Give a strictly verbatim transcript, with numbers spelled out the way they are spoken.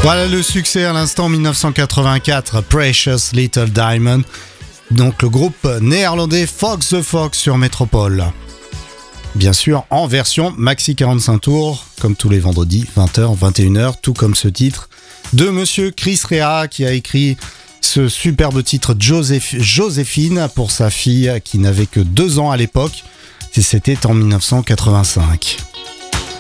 Voilà le succès à l'instant dix-neuf cent quatre-vingt-quatre, Precious Little Diamond. Donc le groupe néerlandais Fox the Fox sur Métropole. Bien sûr en version maxi quarante-cinq tours, comme tous les vendredis, vingt heures, vingt et une heures, tout comme ce titre de monsieur Chris Rea qui a écrit ce superbe titre Joseph, Joséphine pour sa fille qui n'avait que deux ans à l'époque. Et c'était en dix-neuf cent quatre-vingt-cinq.